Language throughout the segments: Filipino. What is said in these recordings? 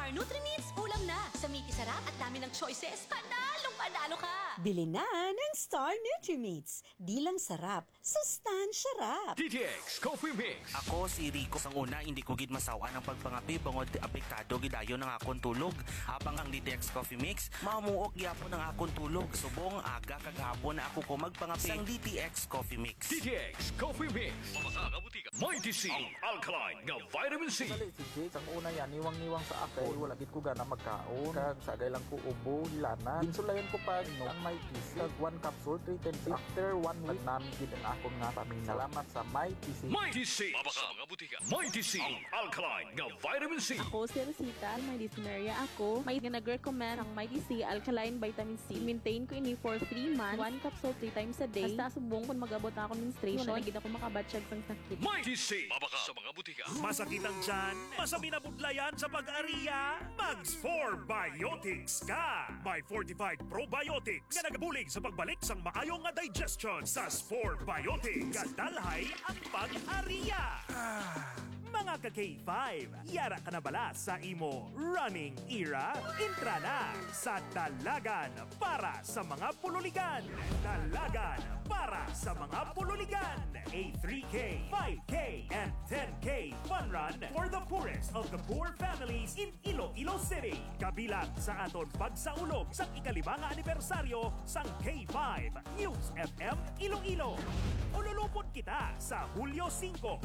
Star Nutri-Meats, ulam na. Sa Miki Sarap at dami ng choices, panalo ka! Bili na ng Star Nutri-Meats. Di lang sarap, sustansya rap. DTX Coffee Mix. Ako si Rico. Sang una, hindi ko gid masawa ng pagpangapi bangod apektado gidayon ng akong tulog. Habang ang DTX Coffee Mix, mamuok gyapon ang akong tulog. Subong aga kagahapon na ako ko magpangapi sang DTX Coffee Mix. DTX Coffee Mix. Mamasa Mighty C. Ang alkaline nga vitamin C. Dali si Jake, ang una yan, niwang-niwang sa ako. Wala gid ko gana magkaon. Kag sagay lang ko ubo, hilana. Ginsulayan ko pa no, ang may PC. Kag 1 capsule, 3 times. After 1 week, namin gid ang akong nga paminaw. Salamat sa may PC. Mighty C. Mamasa mga butika. Mighty C. Ang alkaline nga vitamin C. Ako si Rosita, may dyspnea ako. May nag-recommend ang Mighty C Alkaline Vitamin C. Maintain ko ini for 3 months. 1 capsule 3 times a day. Basta subong kung mag-abot na ako menstruation. Wala gid ako makabatsyag sang sakit. Mighty C. Mabaka sa mga butika. Masakit ang tiyan, masabi na budlayan sa pag-ariya, Mags 4 Biotics ka! May fortified probiotics nga nagabulig sa pagbalik sang maayong nga digestion sa 4 Biotics. Kadalhay ang pag-ariya! Mga ka-K5, yara ka na bala sa imo running era? Intra na sa Dalagan para sa mga pululigan. Dalagan para sa mga pululigan. A 3K, 5K, and 10K fun run for the poorest of the poor families in Iloilo City. Kabilang sa aton pagsaulog sa ikalimang anibersaryo sang K5 News FM Iloilo. Ululupot kita sa Hulyo 5,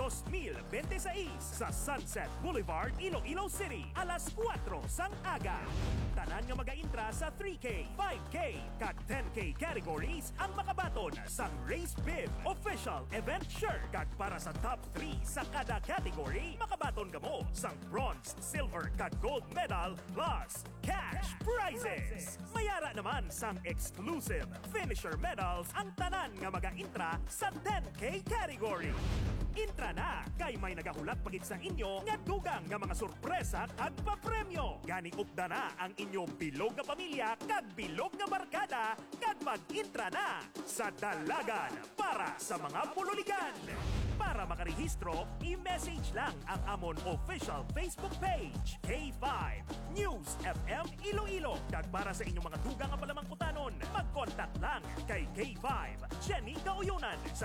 2026 sa Sunset Boulevard, Iloilo City, alas 4 sang aga. Tanan nga mag-intra sa 3K, 5K, kag 10K categories ang makabaton sang Race Bib Official Event Shirt. Kag para sa top 3 sa kada category, makabaton ka mo sang bronze, silver, kag gold medal plus cash prizes. Mayara naman sang exclusive finisher medals ang tanan nga mag-intra sa 10K category. Intra na kay may nagahulak pagit sa inyo nga dugang nga mga sorpresa kag papremyo. Gani upda na ang inyong bilog nga pamilya kag bilog nga barkada kag mag-intra na sa Dalagan para sa mga pululigan. Para makarehistro, i-message lang ang amon official Facebook page, K5 News FM Iloilo. Kag para sa inyong mga dugang nga palamangkutanon, mag-contact lang kay K5 Jenny Gauyunan sa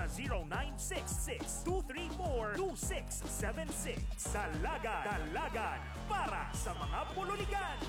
0966-234-2676. Dalagan para sa mga pululigan.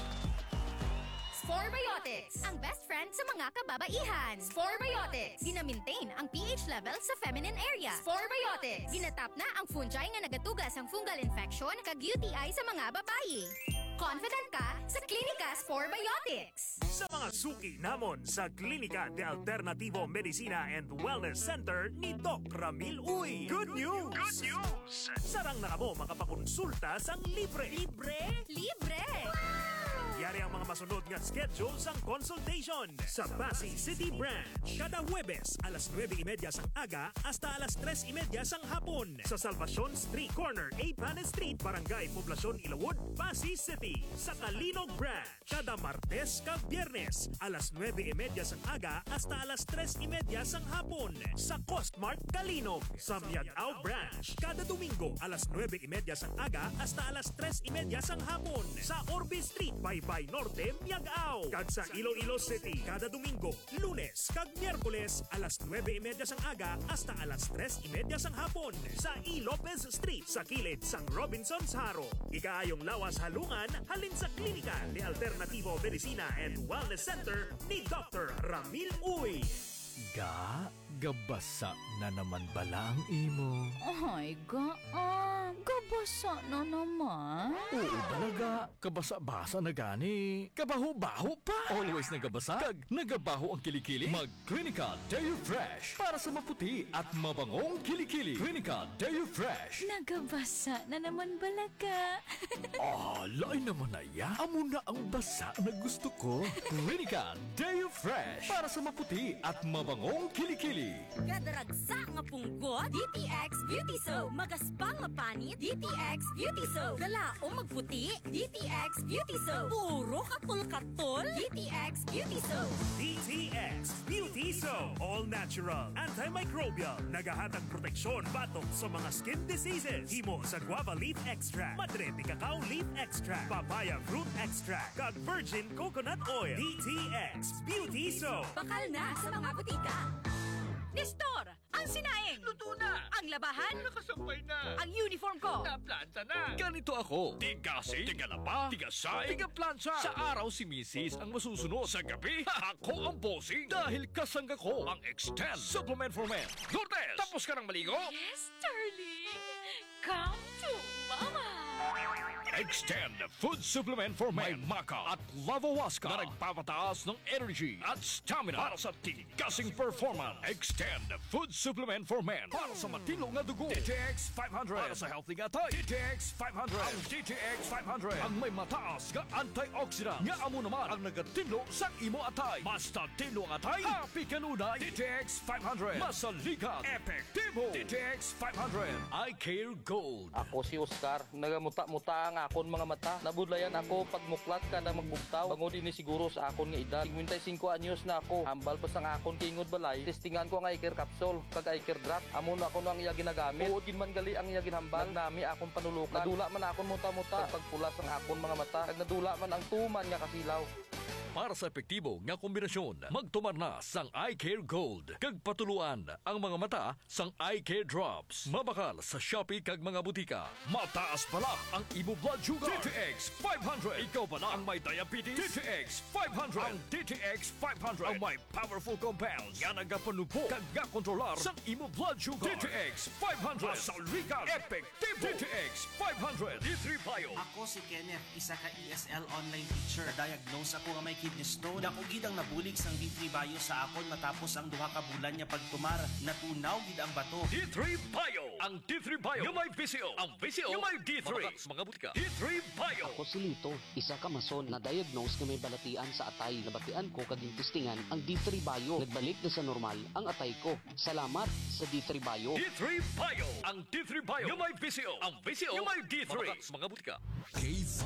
Sporebiotics, ang best friend sa mga kababaihan. Sporebiotics, gina-maintain ang pH level sa feminine area. Sporebiotics, ginatap na ang fungi nga nagatugas ang fungal infection kag UTI sa mga babayi. Confident ka sa Klinika Sporebiotics. Sa mga suki namon sa Klinika de Alternativo Medicina and Wellness Center ni Doc Ramil Uy. Good news! Good news! Sarang na kamo makapakonsulta sang libre. Libre? Yari ang mga masunod nga schedule sang consultation sa Pasig City Branch. Kada Huwebes, alas 9:30 sang aga hasta alas 3:30 sang hapon. Sa Salvacion Street Corner, 8 Panes Street, Barangay Poblacion, Ilawod, Pasig City. Sa Kalinog Branch, kada Martes kag Biyernes, alas 9:30 sang aga hasta alas 3:30 sang hapon. Sa Costmart Kalinog. Sa Miagao Branch, kada Domingo, alas 9:30 sang aga hasta alas 3:30 sang hapon. Sa Orbe Street, Baybay Norte, Miagao. Kag sa Iloilo City, kada Domingo, Lunes kag Miyerkules, alas 9:30 sang aga hasta alas 3:30 sang hapon. Sa E. Lopez Street, sa kilid sang Robinson's Haro. Ikaayong lawas halungan, halin sa Klinika ni Alternativo Medicina and Wellness Center ni Dr. Ramil Uy. Gabasa na naman bala ang imo. Ay, gabasa na naman. Oo balaga, kabasa-basa na gani. Kabaho-baho pa. Always nagabasa, kag nagabaho ang kilikili. Mag-Clinical Deo Fresh para sa maputi at mabangong kilikili. Clinical Deo Fresh. Nagabasa na naman balaga. Lain naman na ya. Amo na ang basa na gusto ko. Clinical Deo Fresh para sa maputi at mabangong kilikili. Gadaragsa nga punggot, DTX Beauty Soap. Magaspang nga panit, DTX Beauty Soap. Dala o magputi, DTX Beauty Soap. Puro katol-katol, DTX Beauty Soap. DTX Beauty Soap. All natural, antimicrobial, nagahatag proteksyon batok sa mga skin diseases. Himo sa guava leaf extract, madre de cacao leaf extract, extract, papaya fruit extract, kag virgin coconut oil. DTX Beauty Soap. Bakal na sa mga butika. Nestor, ang sinaing. Luto na! Ang labahan. Nakasampay na! Ang uniform ko. Naplanta na! Ganito ako. Tigasi, tigalaba, tigasay, Tiga-plancha. Sa araw si Mrs. ang masusunod. sa gabi, ako ang bossing. Dahil kasangga ko Ang Extend Supplement for Men. Lourdes! Tapos ka ng maligo? Yes, darling. Come to mama. Extend Food Supplement for Men. May Maca at Lavawaska na nagpapataas ng energy at stamina para sa tigasing performance. Extend Food Supplement for Men para sa matino nga dugo. DTX 500 para sa healthy nga tay. DTX 500. Ang DTX 500 ang may mataas nga antioxidant nga amo naman ang nagatinlo sa imo atay. Basta tinlo nga atay, happy kanunay. DTX 500 masaligat, epektibo. DTX 500 I Care Gold. Ako si Oscar, nagamuta-muta ang akon mga mata. Nabudlayan ako pagmuklat ka na magbugtaw. Bango din ni siguro sa akon nga edad. 55 anyos na ako. Hambal pa sa nga akon kingod balay. Testingan ko ang iker capsule, kag iker drop. Amo na ako ang iya ginagamit. Uod gin man gali ang iya ginhambal. Nami akon panulukan. Nadula man akon muta-muta. Pagpulas ang akon mga mata. Kag nadula man ang tuman nga kasilaw. Para sa epektibo nga kombinasyon, magtumar na sang Eye Care Gold. Kag patuluan ang mga mata sang Eye Care Drops. Mabakal sa Shopee kag mga butika. Mataas pala ang imo blood sugar. DTX 500. Ikaw ba na ang may diabetes? DTX 500. Ang DTX 500 ang may powerful compounds nga nagapanupo kag nga kontrolar sang imo blood sugar. DTX 500. Masaligan, epektibo. DTX 500. D3 Bio. Ako si Kenneth, isa ka ESL online teacher. Diagnose ako nga may kidney stone. Dako gid ang nabulig sang D3 Bio sa akon matapos ang duha ka bulan niya pagtumar. Natunaw gid ang bato. D3 Bio. Ang D3 Bio yung may VCO. Ang VCO yung may D3. Mga butika. D3 Bio. Ako si Lito, isa ka mason na diagnose na may balatian sa atay. Nabatian ko kaging testingan ang D3 Bio. Nagbalik na sa normal ang atay ko. Salamat sa D3 Bio. D3 Bio. Ang D3 Bio yung may VCO. Ang VCO yung may D3. Mga butika. K5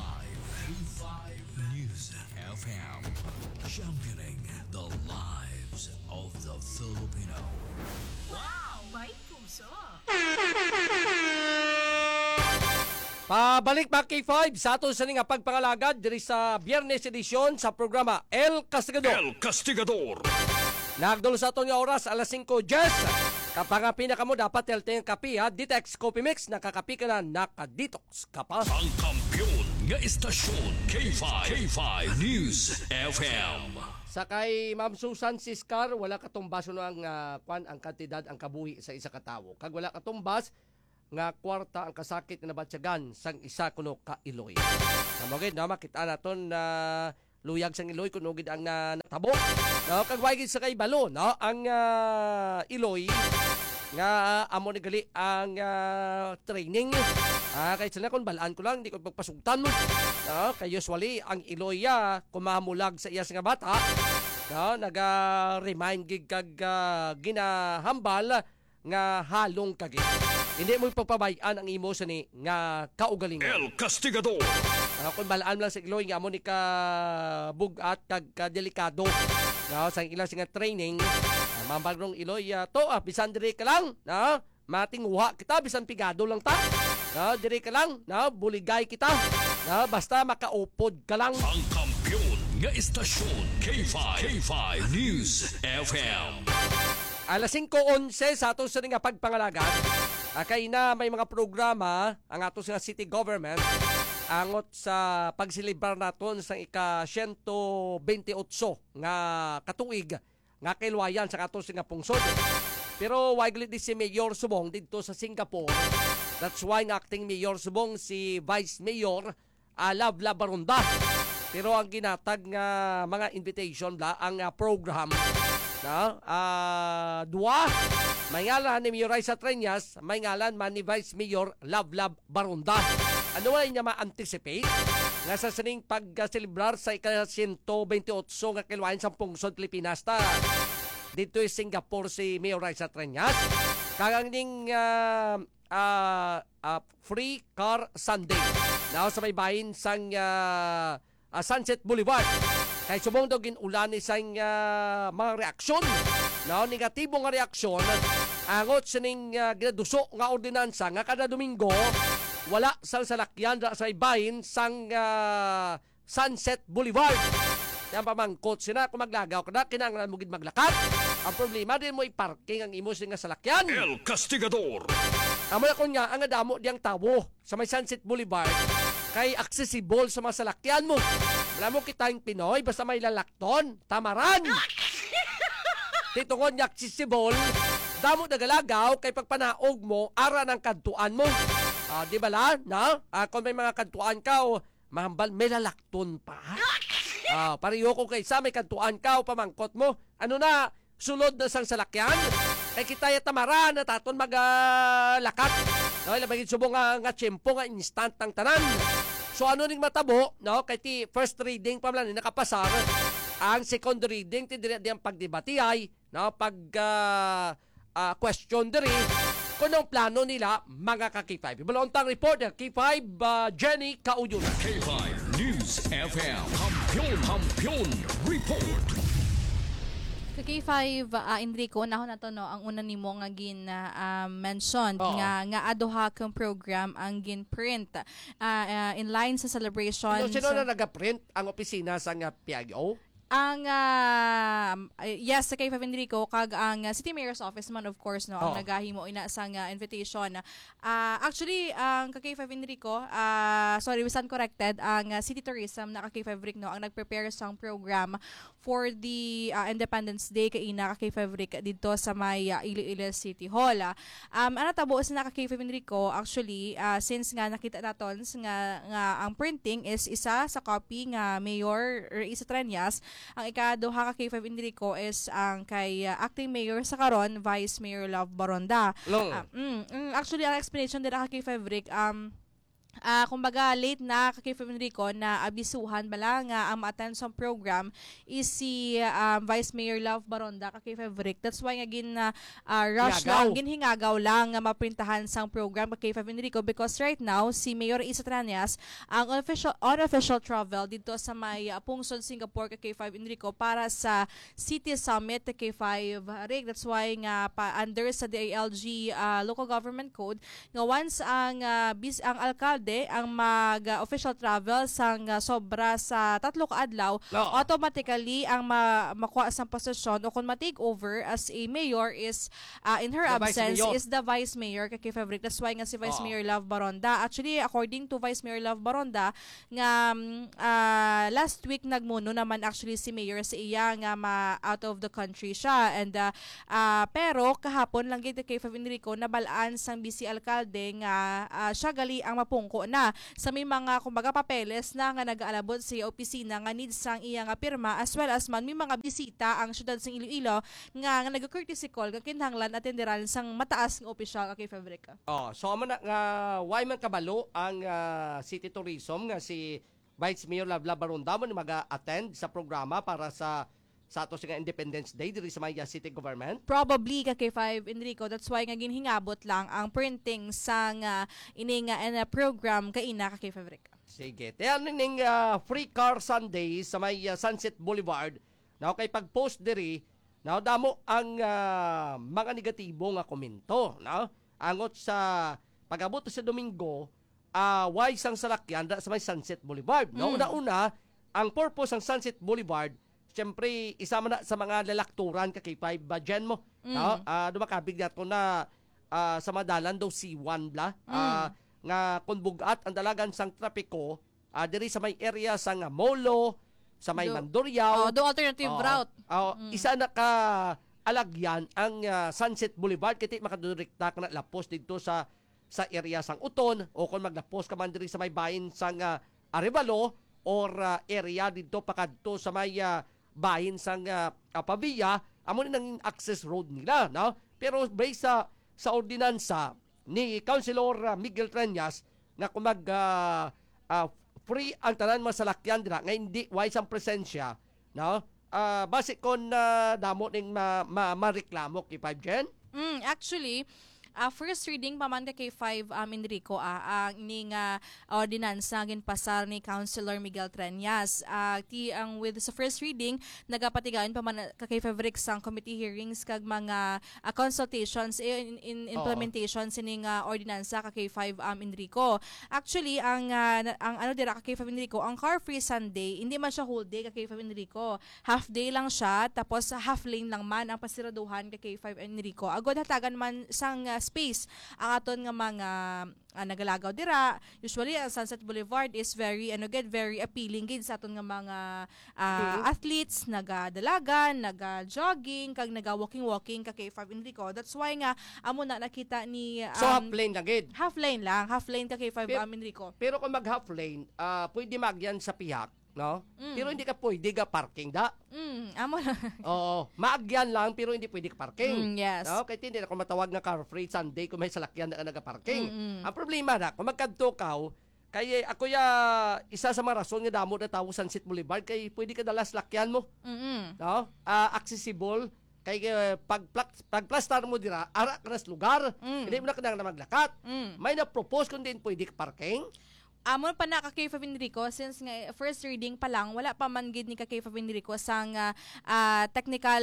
News FM, championing the lives of the Filipino. Wow, may puso. Pabalik mga K5 sa ato sa nga pagpangalagad diri sa Biyernes edisyon sa programa El Castigador. El Castigador. Nagdulo sa ato nga oras alas 5:10. Kapag nga pinaka mo dapat healthy ang kape ha. Detox Coffee Mix, nakakapi ka na, nakadetox ka pa. Ang kampiyon nga istasyon K5 News FM. Sa kay Ma'am Susan Siscar, wala katumbaso ang ang kantidad ang kabuhi sa isa ka tawo. Kag wala katumbas nga kwarta ang kasakit na nabatyagan sang isa kuno ka iloy. Namagid na makita naton na luyag sang iloy kuno gid ang natabo. No, kag way gid sa kay balo, no, ang iloy nga amo ni gali ang training. Kay sila kon balaan ko lang, di ko pagpasugtan mo. Kay usually ang iloy kumamulag sa iyas nga bata. No, naga-remind gid kag ginahambal nga halong kagi. Hindi mo pagpabayan ang imo sa ni nga kaugalingon. El Castigador. Kung balaan lang sa iloy nga amo ni ka bugat kag delikado. Sa ilang nga training, mambagrong iloy bisan diri ka lang, matinguha kita bisan pigado lang ta. Diri ka lang, buligay kita. Basta makaupod ka lang. Ang kampiyon nga istasyon K5 News FM. Alas 5:11 sa ato sa nga pagpangalagan. Kay na may mga programa ang ato sa city government angot sa pagsilibrar naton sa ika-128 nga katuig nga kilwayan sa ato sa pungsod. Pero waglit di si Mayor Subong dito sa Singapore. That's why ang acting Mayor Subong si Vice Mayor Lavla Barunda. Pero ang ginatag nga mga invitation la ang program dua may ngalan ni Mayor Raisa Treñas, may ngalan man ni Vice Mayor Lavla Barunda. Ano nga niya ma-anticipate nga sa sining pag-celebrar sa ika-128 nga kilwayan sa pungsod Pilipinas ta dito sa Singapore si Mayor Raisa Treñas. Kagang ning free car Sunday sa may bahin sang Sunset Boulevard. Kay subong daw ginulan ni sang mga reaksyon. Negatibo nga reaksyon angot sa ning ginaduso nga ordinansa nga kada Domingo wala sang salakyan sa ibahin sang Sunset Boulevard. Yan pamangkot sila kung maglagaw ka na, kinanglan mo gid maglakat. Ang problema din mo i-parking ang imos nga salakyan. El Castigador. Amo na kunya ang damo diyang tawo sa may Sunset Boulevard kay accessible sa mga salakyan mo. Wala mo kitang Pinoy basta may lalakton, tamaran. Titungod niya accessible, damo nagalagaw kay pagpanaog mo ara ng kadtuan mo. Di ba la? Na? Kung may mga kadtuan ka o mahambal, may lalakton pa. Pariyo ko kay sa may kadtuan ka o pamangkot mo. Ano na? Sulod na sang salakyan? Kay kita tamaran na taton maglakat. No, labagin subong nga tiyempo nga instant ang tanan. So ano ning matabo, no? Kay ti first reading pa man nakapasar. Ang second reading ti dire ang pagdebate ay, no, pag question diri kung ang plano nila mga ka-K5. Balontang reporter K5 Jenny Kauyon. K5 News FM. Kampiyon report. K5 Enrico, nahon na to no, ang una nimo nga gin mentioned nga aduha kang program ang gin print in line sa celebration. Sino na naga-print ang opisina sa nga PIO? Ang yes, sa K5 Enrico kag ang City Mayor's Office man of course no ang nagahimo ina sang invitation. Actually ang K5 Enrico sorry, we stand corrected, ang City Tourism na K5 Rick no ang nagprepare sang program for the Independence Day kay ina K5 Rick dito sa may Iloilo City Hall. Ano tabo sa K5 Enrico actually since nga nakita naton nga ang printing is isa sa copy nga Mayor Isa Trenyas. Ang ikaduha ka K5 Enrico is ang kay acting mayor sa karon, Vice Mayor Love Baronda. Actually, ang explanation nila kay K5 Rick, kumbaga late na kay K5 Enrico na abisuhan bala nga ang ma-attend sa program is si Vice Mayor Love Baronda kay K5 Rick. That's why nga gin rush lang, ginhingagaw lang nga maprintahan sang program kay K5 Enrico because right now si Mayor Isa Tranias ang unofficial travel dito sa may Pungsod, Singapore kay K5 Enrico para sa City Summit kay K5 Rick. That's why nga under sa DILG Local Government Code nga once ang alkalde ang mag-official travel sang sobra sa 3 ka adlaw, automatically ang makuha sa posisyon o kung ma-take over as a mayor is in her absence is the Vice Mayor kay K5 Rick. That's why nga si Vice Mayor Love Baronda. Actually, according to Vice Mayor Love Baronda, nga last week nagmuno naman actually si Mayor sa iya nga out of the country siya. And pero kahapon lang gid kay K5 Enrico nabalaan sang BC Alcalde nga siya gali ang mapungko na sa may mga kumbaga papeles na nga nag-aalabot sa opisina nga needs sang iya nga pirma as well as man may mga bisita ang syudad sang Iloilo nga nag-courtesy call nga kinahanglan atenderan sang mataas nga opisyal kay Fabrica. So amo na nga why man kabalo ang City Tourism nga si Vice Mayor Love Baronda mo mag-attend sa programa para sa ato nga Independence Day diri sa Maya City Government? Probably ka K5 Enrico. That's why nga ginhingabot lang ang printing sang ini nga program kay ina ka K5 Enrico. Sige. Tayan ning Free Car Sunday sa may Sunset Boulevard. Now kay pag-post diri, now damo ang mga negatibo nga komento, no? Angot sa pag-abot sa Domingo, why sang salakyan sa may Sunset Boulevard, no? Una-una, ang purpose ng Sunset Boulevard siyempre, isama na sa mga lalakturan ka K5 Jen mo. No? Dumakabigyan ko na sa madalan daw C1 bla. Nga kunbugat ang dalagan sang trapiko diri sa may area sang Molo, sa may Mandurriao. Do alternative route. Isa na ka alagyan ang Sunset Boulevard kiti makadurikta ka na lapos dito sa area sang Uton o kung maglapos ka man diri sa may bahin sang Arevalo or area dito pakadto sa may bahin sang Pavia, amo nang access road nila, no? Pero based sa ordinansa ni Councilor Miguel Trenyas na kung free ang tanan masalakyan dira nga hindi wise ang presensya, no? Base kon damo ning mareklamo kay 5 Jen. Actually, first reading paman ka K5 Enrico ang ining ordinansa ginpasar ni Councilor Miguel Treñas. With sa first reading nagapatigayon paman ka K5 Rick sang committee hearings kag mga consultations in implementation sining ordinansa ka K5 Enrico. Actually ang ano dira ka K5 Enrico, ang car free Sunday hindi man siya whole day ka K5 Enrico. Half day lang siya tapos half lane lang man ang pasiraduhan ka K5 Enrico. Agod hatagan man sang space ang aton nga mga nagalagaw dira. Usually ang Sunset Boulevard is very very appealing gid sa aton nga mga athletes, nagadalagan, naga-jogging, kag naga-walking ka K5 Enrico. That's why nga amo na nakita ni so half lane lang gid. Half lane ka K5 Enrico. Pero kung mag half lane, pwede magyan sa pihak, no? Pero hindi ka pwede ka parking da. Amo lang. Oo, maagyan lang pero hindi pwede ka parking. Yes. No? Kaya hindi na kung matawag na car free Sunday kung may salakyan na nagaparking. Ang problema na, kung magkadto ka, kaya ako isa sa mga rason nga damo na tawo Sunset Boulevard kay pwede ka dala salakyan mo. No? Accessible kay pagplastar mo dira ara ka nas lugar. Hindi mo na kanang maglakat. May na-propose kung din pwede ka parking. Amon pa na ka K5 Enrico, since nga first reading pa lang, wala pa man gid ni ka K5 Enrico sang technical,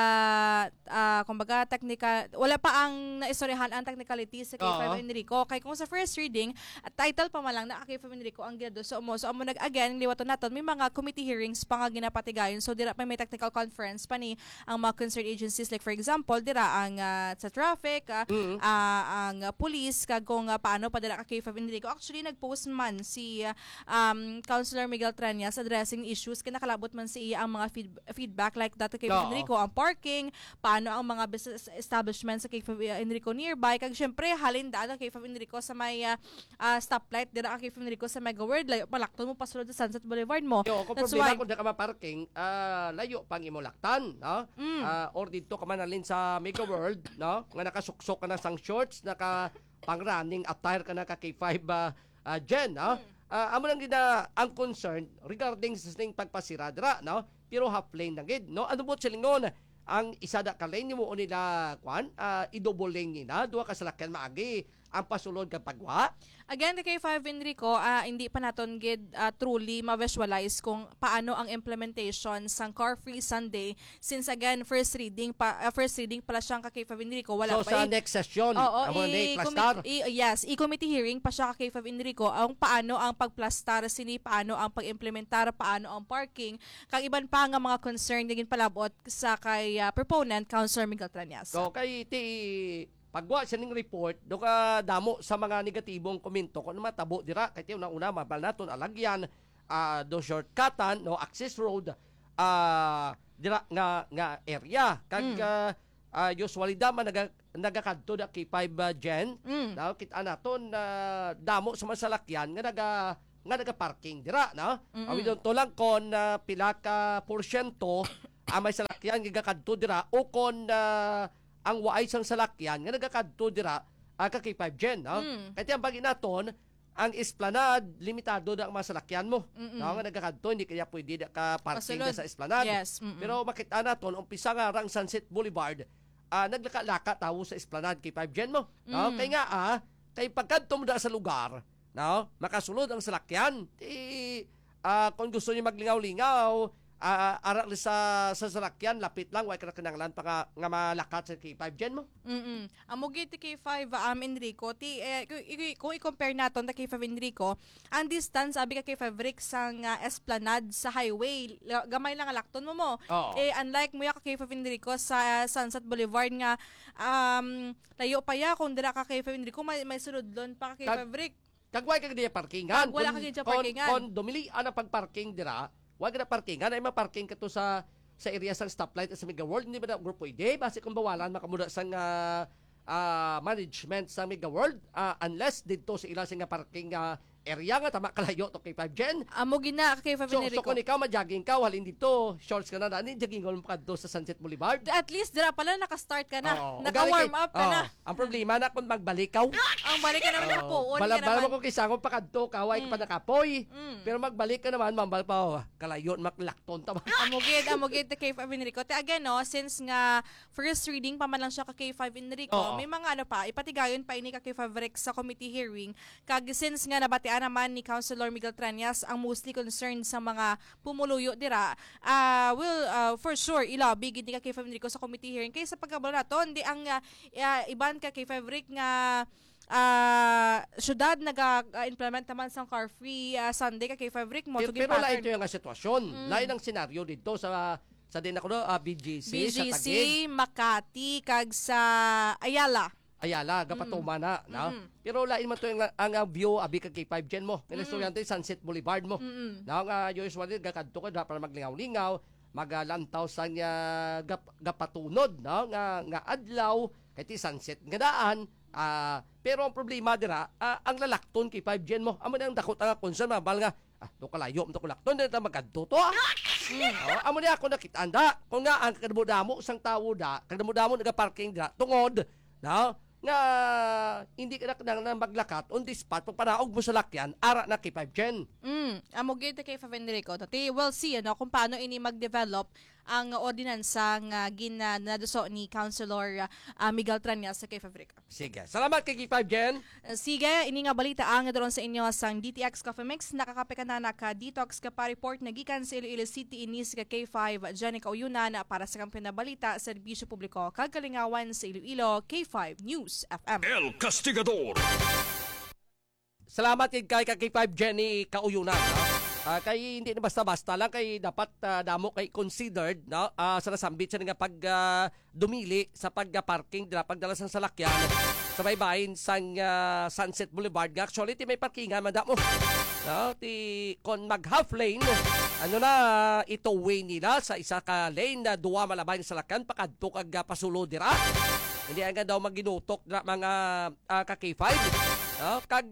kumbaga technical, wala pa ang naistoryhan ang technicalities sa K5 Enrico. Kay kung sa first reading, title pa man lang na ka K5 Enrico ang gado. So amo nag-again, liwaton naton, may mga committee hearings pa nga ginapatigayon. So dira pa may technical conference pa ni ang mga concerned agencies, like for example, dira ang sa traffic, ang police, kag kung paano pa dira ka K5 Enrico. Actually, nag-post man si Councilor Miguel Treñas addressing issues kinakalabot man si ang mga feedback like dati kay Enrico ang parking, paano ang mga business establishments sa kay Enrico nearby, kag syempre halin daan kay Enrico sa may stoplight dira kay Enrico sa Mega World, layo palakton mo pasulod sa Sunset Boulevard mo. Kung problema kung di ka ma-parking, layo pang imo laktan, no? Or dito ka man alin sa Mega World, no? Nga nakasuksok ka na sang shorts, naka pang running attire ka na ka K5 Jen, no? Amo lang gina ang concern regarding sa sing pagpasira dira, no? Pero half lane lang gid, no? Ano mo silingon ang isa da ka lane mo nila kwan, i-double lane nila, duha ka salakyan maagi ang pasulod kag pagwa. Again, kay 5 Enrico, hindi pa naton gid truly ma-visualize kung paano ang implementation sang Car Free Sunday, since again first reading pala siyang kay 5 Enrico, wala so, pa. So sa next session, i-committee hearing pa siya kay 5 Enrico ang paano ang pagplastar sini, paano ang pag-implementar, paano ang parking, kag iban pa nga mga concern naging palabot sa kay proponent Councilor Miguel Treñas. So kay pagwa siya ning report, do ka damo sa mga negatibong komento kung matabo dira kay una mabal naton alagyan do shortcutan no access road dira nga area kag usually dama nagakadto da kay 5 Jen no kita naton damo sa masalakyan nga naga-parking dira no awidon to lang kon pila ka porsyento may salakyan gigakadto dira o kon ang waay sang salakyan nga nagakadto dira ka kay 5 Jen, no? Kaya ang bagay naton, ang esplanade limitado da ang mga salakyan mo. No, nga nagakadto hindi kaya pwede da ka parking sa esplanade. Yes. Pero makita naton umpisa nga rang Sunset Boulevard, naglaka-laka tawo sa esplanade kay 5 Jen mo. No? Kay nga kay pagkadto mo da sa lugar, no? Makasulod ang salakyan. Kung gusto niyo maglingaw-lingaw, arak sa salakyan lapit lang way kananglan pa nga malakat sa K5 Jen mo. Amo gid K5 Enrico kung i-compare naton ta K5 Enrico, ang distance abi ka K5 Rick sang esplanade sa highway gamay lang alakton mo. Unlike mo ka K5 Enrico sa Sunset Boulevard nga layo pa ya kung dira ka K5 Enrico may suludlon pa ka K5 Rick. Kagway ka diya parkingan. Wala ka diya parkingan. Kon dumili ana pagparking dira, wag na parkingan ay maparking ka to sa area sang stoplight sa Mega World, hindi ba na grupo ide base kung bawalan makamuda sang management sa Mega World unless dito sa ila sing parking area nga tama kalayo to K5 Jen. Amo gina kay K5 So Enrico. kung ikaw ma-jogging ka, halin dito, shorts ka na dani, jogging mo pa sa Sunset Boulevard. At least dira pala naka-start ka na. Oo. Naka-warm up ka na. Ang problema na kung magbalikaw. Ang balik ka naman nakapuon ka Bala naman. mo kung kisangong pakadto ka, way pa nakapoy. Pero magbalik ka naman, mambal pa, kalayon, maklakton tama. Amugid the K5 Enrico. Te again, no, since nga first reading pa man lang siya ka K5 Enrico, Oo. may mga ano pa, ipatigayon pa ini ka K5 Rex sa committee hearing. Kag since nga nabatian naman ni Councilor Miguel Tranias ang mostly concerned sa mga pumuluyo dira, for sure ilobby gid ni ka K5 Enrico sa committee hearing kay sa pagkabalo nato, hindi ang iban ka K5 Rick nga syudad naga-implement naman sa car-free Sunday ka K5 Rick mo. Pero lain ito yung sitwasyon. Lain ang senaryo dito sa din ako BGC, sa Taguig. Makati, kag sa Ayala, gapatuma na. No? Pero lain man to ang view abi kag K5 Gen mo. Estudyante Sunset Boulevard mo. Now nga usually gakadto ka para maglingaw-lingaw, maglantaw sa gapatunod, no? nga adlaw kay ti sunset nga daan. Pero ang problema dira, ang lalakton kay 5 Gen mo. Amo nang dakot ang concern mabal nga. To kalayo, to kulakton dito magadto to. Amo ni ako nakita anda. Kung nga ang kadamo-damo sang tawo da, kadamo-damo naga-parking da tungod, no? Nga hindi ka na maglakat on the spot pag panaog mo sa lakyan, ara na kay 5 Gen. Amo gid kay Enrico. Tati we'll see kung paano ini mag-develop ang ordinansa nga ginaduso ni Councilor Miguel Tranias sa kay Enrico. Sige. Salamat kay 5 Gen. Sige, ini nga balita ang doon sa inyo sang DTX Coffee Mix. Nakakape ka na naka-detox ka pa report na gikan sa Iloilo City inis ka K5 Janica Uyunan para sa kampiyon na balita sa serbisyo publiko kagalingawan sa Iloilo K5 News FM. El Castigador. Salamat kay K5 Jenny Kauyunan. Kay hindi na basta-basta lang kay dapat damo kay considered no sa nasambit sa nga pag dumili sa pagparking dira pagdala sang salakyan sa baybayin sang Sunset Boulevard. Actually ti may parkingan man damo. No, ti kon mag half lane ano na ito way nila sa isa ka lane na duwa malabay sa salakyan pakadto kag pasulo dira. Hindi nga daw maginutok dira mga ka-K5. No, kag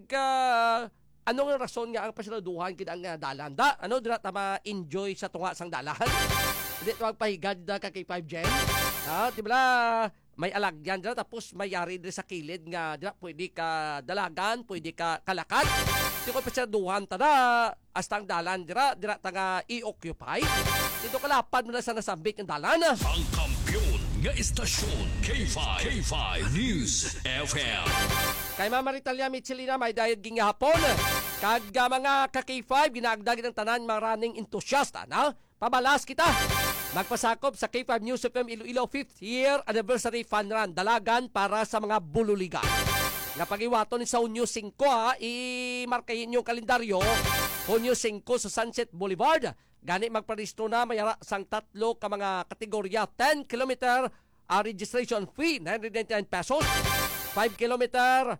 anong rason nga ang pasaladuhan kid ang dalan da? Ano dira ta ma-enjoy sa tunga sang dalahan? Hindi magpahigad da ka kay 5 Gen. Di ba may alagyan dira tapos may yari dira sa kilid nga dira pwede ka dalagan, pwede ka kalakad. Di ko pasaladuhan ta da hasta ang dalan dira ta nga i-occupy. Dito kalapad mo na sa nasambit ng dalan. Ang kampiyon nga istasyon K5 News FM. Kay Mama Ritalia Michelina may dayod gingahapon. Kag mga ka-K5 ginagdag ng tanan maraming entusiasta na pabalas kita. Magpasakop sa K5 News FM Iloilo 5th year anniversary fun run dalagan para sa mga bululigan. Nga pagiwaton sa Hunyo 5 i-markayin yung kalendaryo. Hunyo 5 sa Sunset Boulevard. Gani magparehistro na mayara sang tatlo ka mga kategorya 10 kilometer registration fee 999 pesos. 5 kilometer,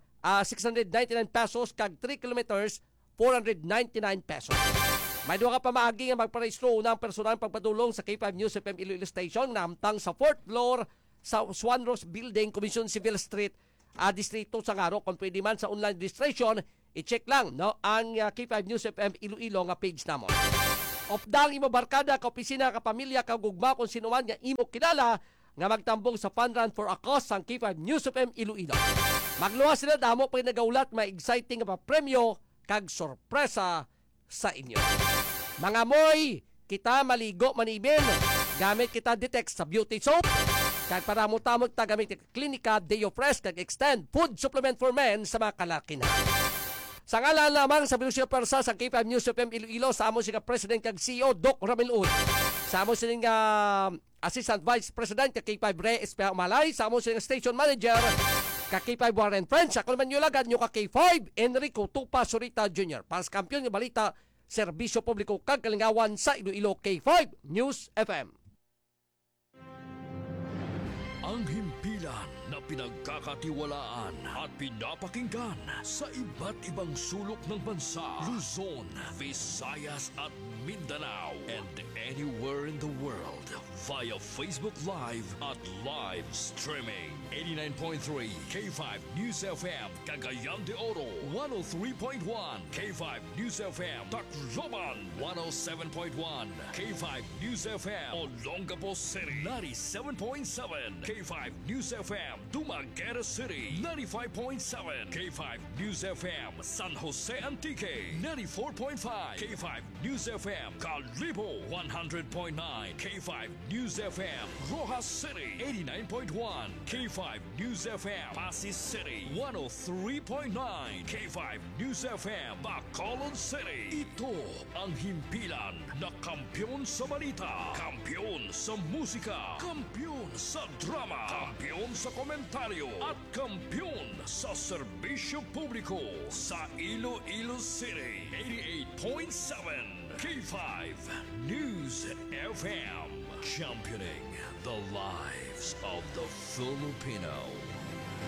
699 pesos, kag 3 kilometers, 499 pesos. May duha ka pa maagi nga magparehistro unang personal pagpatulong sa K5 News FM Iloilo Station namtang sa 4th floor sa Swan Rose Building, Commission Civil Street, Distrito Sangaro. Kung pwede man sa online registration, i-check lang no ang K5 News FM Iloilo nga page namon. Opdang imo barkada, ka opisina, ka pamilya, ka gugma kung sino man nga imo kilala nga magtambong sa fun run for a cause sang K5 News FM Iloilo. Magluwas sila damo pag nagaulat may exciting nga premyo kag sorpresa sa inyo. Mga moy, kita maligo manimin. Gamit kita Detex sa beauty soap. Kag para mo tamog ta gamit Klinika Deo Fresh kag extend food supplement for men sa mga kalaki na. Sa ngalan lamang sa Bilusyo Persa sa K5 News FM Iloilo sa amo si President kag CEO Doc Ramil Ud. Sa amo sining Assistant Vice President kag K5 Re Espea Malay, sa amo sining Station Manager kag K5 Warren Friends. Ako naman yung lagad nyo kag K5 Enrico Tupa Surita Jr. Para sa kampiyon ng balita, serbisyo publiko kag kalingawan sa Iloilo K5 News FM. Ang himpilan na pinagkakatiwalaan at pinapakinggan sa iba't ibang sulok ng bansa, Luzon, Visayas at Mindanao, and anywhere in the world via Facebook Live at live streaming. 89.3 K5 News FM, Cagayan de Oro. 103.1 K5 News FM, Tacloban. 107.1 K5 News FM, Olongapo City. 97.7 K5 News FM, Dumaguete City. 95.7 K5 News FM, San Jose Antique. 94.5 K5 News FM, Calibo. 100.9 K5 News FM, Rojas City. 89.1 K5 News FM, Pasig City. 103.9 K5 News FM, Bacolod City. Ito ang himpilan na kampiyon sa balita, kampiyon sa musika, kampiyon sa drama, kampiyon sa komentaryo, at kampiyon sa serbisyo publiko sa Iloilo City. 88.7 K5 News FM, championing the lives of the Filipino.